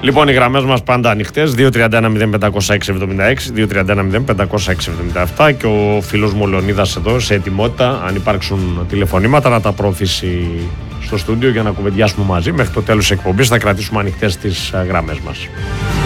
Λοιπόν, οι γραμμές μας πάντα ανοιχτές, 231-0506-76, 231-0506-77 και ο φίλος μου ο Λεωνίδας εδώ σε ετοιμότητα, αν υπάρξουν τηλεφωνήματα, να τα προωθήσει στο στούντιο για να κουβεντιάσουμε μαζί. Μέχρι το τέλος της εκπομπής θα κρατήσουμε ανοιχτές τις γραμμές μας.